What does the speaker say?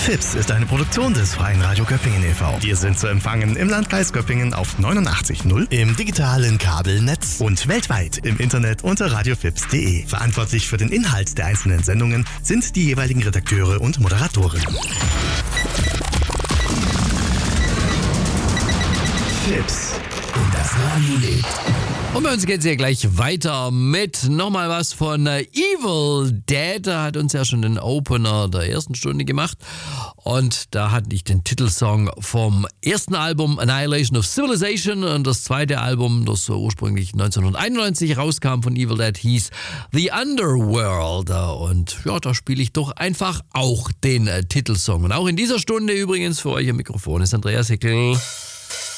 FIPS ist eine Produktion des Freien Radio Göppingen e.V. Wir sind zu empfangen im Landkreis Göppingen auf 89.0, im digitalen Kabelnetz und weltweit im Internet unter radiofips.de. Verantwortlich für den Inhalt der einzelnen Sendungen sind die jeweiligen Redakteure und Moderatoren. FIPS. Und das Radio lebt. Und bei uns geht es ja gleich weiter mit nochmal was von Evil Dead. Da hat uns ja schon den Opener der ersten Stunde gemacht. Und da hatte ich den Titelsong vom ersten Album Annihilation of Civilization. Und das zweite Album, das so ursprünglich 1991 rauskam von Evil Dead, hieß The Underworld. Und ja, da spiele ich doch einfach auch den Titelsong. Und auch in dieser Stunde übrigens für euch am Mikrofon ist Andreas Hickel.